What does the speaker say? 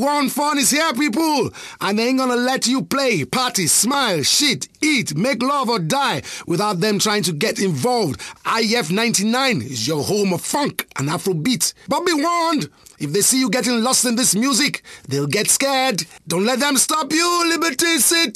One Fun is here, people, and they ain't gonna let you play, party, smile, shit, eat, make love or die without them trying to get involved. IF99 is your home of funk and Afrobeat. But be warned, if they see you getting lost in this music, they'll get scared. Don't let them stop you, Liberty City!